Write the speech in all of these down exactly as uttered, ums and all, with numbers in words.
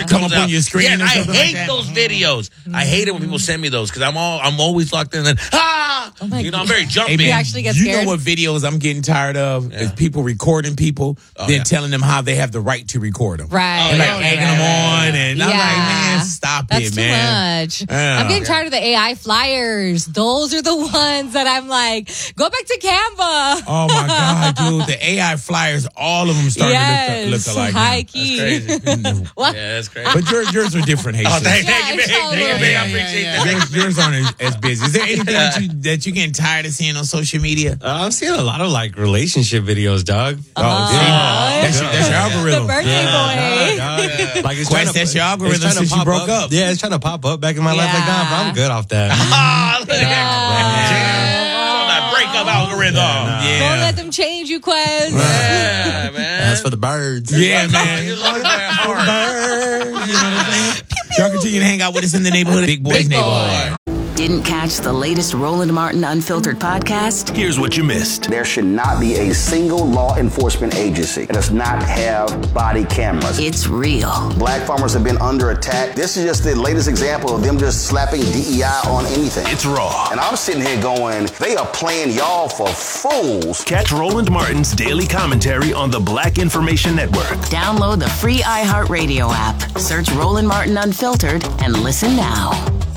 picture Come comes up out. on your screen Yeah, or I something hate like that. those videos. I hate it when people send me those because I'm all I'm always locked in. And ah, Oh my you know, I'm very God. jumpy. Hey, man, You actually get you scared? know what videos I'm getting tired of? Yeah. Is people recording people, Oh, then yeah. telling them how they have the right to record them. Right. And like Oh, yeah, egging right, them right, on. And I'm like, man, stop That's it, too man. much. Yeah. I'm getting Yeah. tired of the A I flyers. Those are the ones that I'm like, go back to Canva. Oh my God, dude. The A I flyers, all of them starting yes. to look, look alike. High now. key. That's crazy. What? Yeah, that's crazy. But yours, yours are different, Haitian. Oh, thank, Yeah, thank you, it's big. all Thank you, good. big. I Yeah, appreciate yeah, that. Yours, yours aren't as, as busy. Is there anything that you that you getting tired of seeing on social media? Uh, I'm seeing a lot of like relationship videos, dog. Oh, see, that's, your, that's your Yeah. algorithm. The birthday boy. dog. Like it's Quest, trying to- that's your algorithm it's trying to since you pop broke up. Yeah, it's trying to pop up back in my life. Like, nah, bro, I'm good off that. Ah, look at Yeah. that. On that breakup algorithm. nah. Yeah. Don't let them change you, Quez. Yeah, man. That's for the birds. Yeah, man. You love that hard. Birds, you know what I'm saying? Y'all continue to hang out with us in the neighborhood. Big Boys Big Neighborhood. boy. Didn't catch the latest Roland Martin Unfiltered podcast? Here's what you missed. There should not be a single law enforcement agency that does not have body cameras. It's real. Black farmers have been under attack. This is just the latest example of them just slapping D E I on anything. It's raw. And I'm sitting here going, they are playing y'all for fools. Catch Roland Martin's daily commentary on the Black Information Network. Download the free iHeartRadio app. Search Roland Martin Unfiltered and listen now.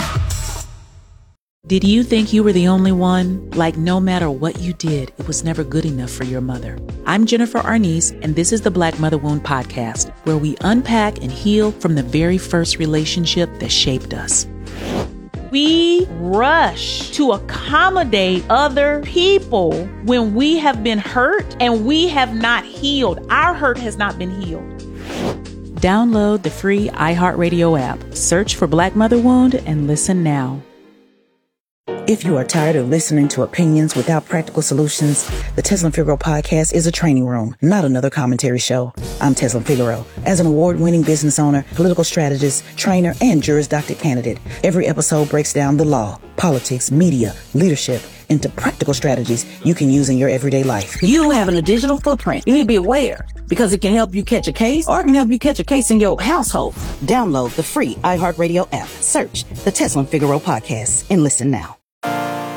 Did you think you were the only one? Like no matter what you did, it was never good enough for your mother. I'm Jennifer Arnice, and this is the Black Mother Wound Podcast, where we unpack and heal from the very first relationship that shaped us. We rush to accommodate other people when we have been hurt and we have not healed. Our hurt has not been healed. Download the free iHeartRadio app. Search for Black Mother Wound and listen now. If you are tired of listening to opinions without practical solutions, the Tesla Figaro podcast is a training room, not another commentary show. I'm Tesla Figaro. As an award-winning business owner, political strategist, trainer, and Juris Doctor candidate, every episode breaks down the law, politics, media, leadership, into practical strategies you can use in your everyday life. You having a digital footprint. You need to be aware because it can help you catch a case or it can help you catch a case in your household. Download the free iHeartRadio app. Search the Tesla Figaro podcast and listen now.